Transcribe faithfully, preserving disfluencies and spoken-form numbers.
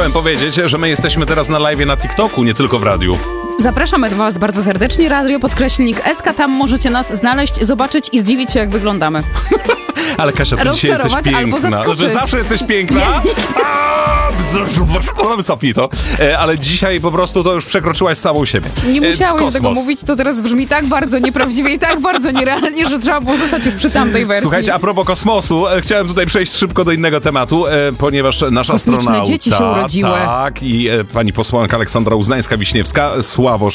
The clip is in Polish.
chciałem powiedzieć, że my jesteśmy teraz na live na TikToku, nie tylko w radiu. Zapraszamy do was bardzo serdecznie. Radio podkreślnik S K. Tam możecie nas znaleźć, zobaczyć i zdziwić się, jak wyglądamy. Ale Kasia, ty dzisiaj jesteś Rozczarować albo piękna. zaskoczyć. Że zawsze jesteś piękna? A, cofnij to. E, Ale dzisiaj po prostu to już przekroczyłaś samą siebie. Nie musiałeś Kosmos. tego mówić, to teraz brzmi tak bardzo nieprawdziwie i tak bardzo nierealnie, że trzeba było zostać już przy tamtej wersji. Słuchajcie, a propos kosmosu, e, chciałem tutaj przejść szybko do innego tematu, e, ponieważ nasz Kosmiczne astronauta... dzieci się urodziły. Tak, i e, pani posłanka Aleksandra Uznańska-Wiśniewska, Sławosz